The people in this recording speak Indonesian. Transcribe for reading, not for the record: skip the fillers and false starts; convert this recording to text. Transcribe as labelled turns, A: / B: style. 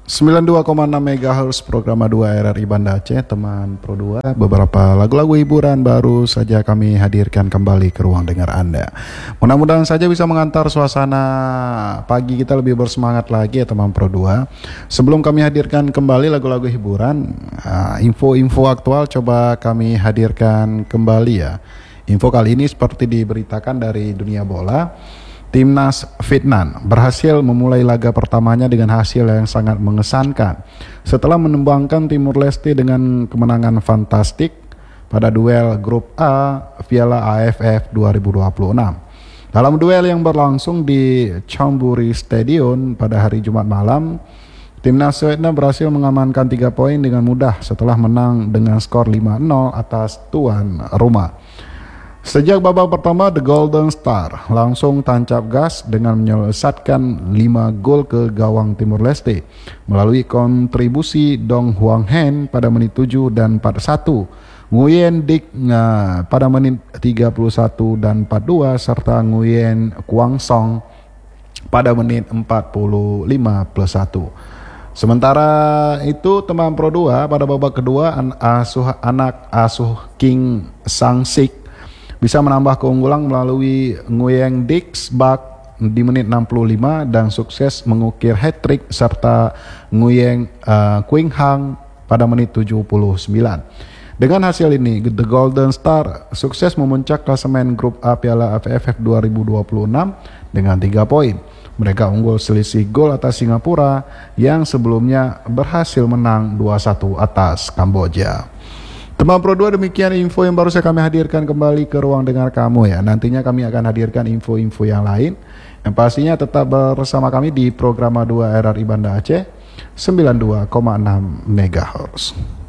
A: 92,6 MHz program A2 RRI Banda Aceh, teman Pro 2. Beberapa lagu-lagu hiburan baru saja kami hadirkan kembali ke ruang dengar Anda. Mudah-mudahan saja bisa mengantar suasana pagi kita lebih bersemangat lagi ya teman Pro 2. Sebelum kami hadirkan kembali lagu-lagu hiburan, info-info aktual coba kami hadirkan kembali ya. Info kali ini seperti diberitakan dari dunia bola. Timnas Vietnam berhasil memulai laga pertamanya dengan hasil yang sangat mengesankan setelah menumbangkan Timur Leste dengan kemenangan fantastik pada duel grup A Piala AFF 2026. Dalam duel yang berlangsung di Chonburi Stadium pada hari Jumat malam, Timnas Vietnam berhasil mengamankan 3 poin dengan mudah setelah menang dengan skor 5-0 atas tuan rumah. Sejak babak pertama, The Golden Star langsung tancap gas dengan menyelesaikan 5 gol ke gawang Timur Leste melalui kontribusi Dong Huang Hen pada menit 7 dan 41, Nguyen Dik pada menit 31 dan 42, serta Nguyen Quang Song pada menit 45+1. Sementara itu teman Pro 2 pada babak kedua anak asuh King Sang Sik bisa menambah keunggulan melalui Nguyen Dix Bak di menit 65 dan sukses mengukir hat-trick serta Nguyen Quing Hang pada menit 79. Dengan hasil ini, The Golden Star sukses memuncak klasemen grup A Piala AFF 2026 dengan 3 poin. Mereka unggul selisih gol atas Singapura yang sebelumnya berhasil menang 2-1 atas Kamboja. Teman Pro 2, demikian info yang baru saya kami hadirkan kembali ke ruang dengar kamu ya. Nantinya kami akan hadirkan info-info yang lain yang pastinya tetap bersama kami di program A2 RRI Banda Aceh 92,6 MHz.